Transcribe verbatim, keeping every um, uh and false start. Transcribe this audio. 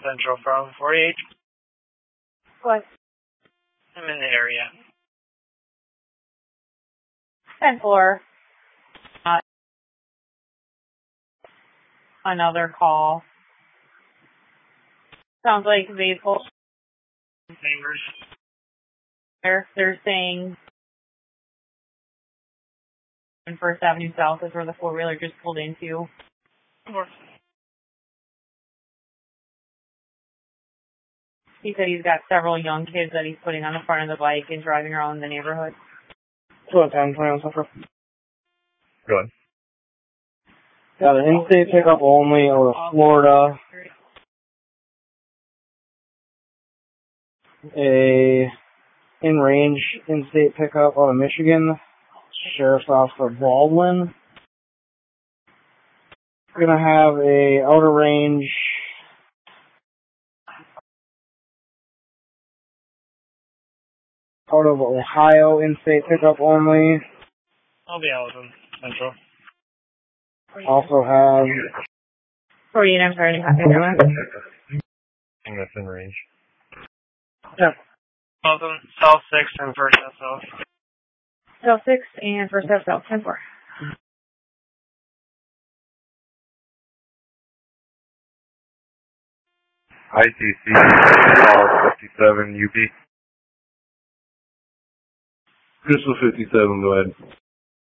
Central from forty-eight. What? I'm in the area. ten four. Uh, another call. Sounds like they pulled. Neighbors. They're, they're saying First Avenue South is where the four-wheeler just pulled into. Four. He said he's got several young kids that he's putting on the front of the bike and driving around the neighborhood. two ten, twenty-one Central. Go ahead. Got an in-state pickup only out of Florida. A in-range in-state pickup out of Michigan. Sheriff's Officer Baldwin. We're gonna have a outer range out of Ohio in-state pickup only. I'll be out in Central. Also have forty-eight, I'm sorry, I didn't have to I think that's in range. yeah. Welcome, South six and First Ave South. South six and First Ave South, ten four. I C C, call fifty-seven U P. Crystal fifty-seven, go ahead.